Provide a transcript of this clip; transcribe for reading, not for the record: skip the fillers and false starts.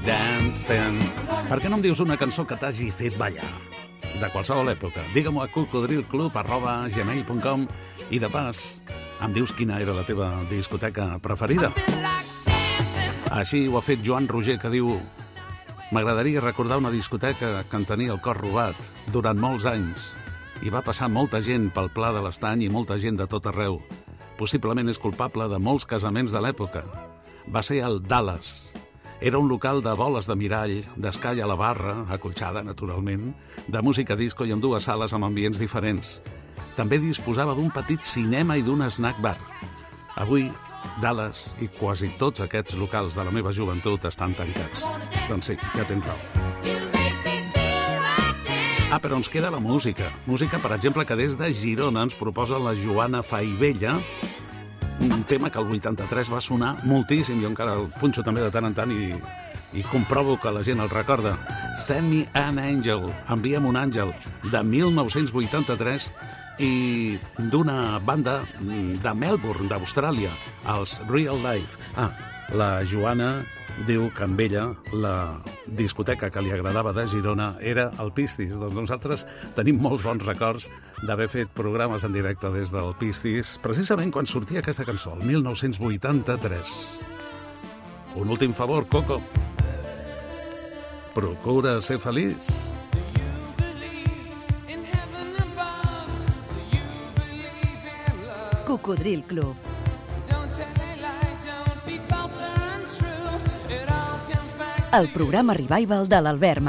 dancing. Per què no em dius una cançó que t'hagi fet ballar? De qualsevol època. Digue-m'ho a cocodrilclub@gmail.com i de pas em dius quina era la teva discoteca preferida. Així ho ha fet Joan Roger, que diu: m'agradaria recordar una discoteca que en tenia el cor robat durant molts anys. Hi va passar molta gent pel Pla de l'Estany i molta gent de tot arreu. Possiblement és culpable de molts casaments de l'època. Va ser el Dallas. Era un local de boles de mirall, d'escai a la barra, acolxada, naturalment, de música disco i amb dues sales amb ambients diferents. També disposava d'un petit cinema i d'un snack bar. Avui, Dallas i quasi tots aquests locals de la meva joventut estan tancats. Doncs sí, ja tens raó. Però ens queda la música. Música, per exemple, que des de Girona ens proposa la Joana Faivella, un tema que el 83 va sonar moltíssim, jo encara el punxo també de tant en tant i comprovo que la gent el recorda. Send Me an Angel, envia'm un àngel, de 1983, i d'una banda de Melbourne, d'Austràlia, els Real Life. La Joana diu que amb ella la discoteca que li agradava de Girona era el Pistis. Doncs nosaltres tenim molts bons records d'haver fet programes en directe des del Pistis, precisament quan sortia aquesta cançó, el 1983. Un últim favor, Coco. Procura ser feliç. Cocodril Club. El programa revival de l'Albert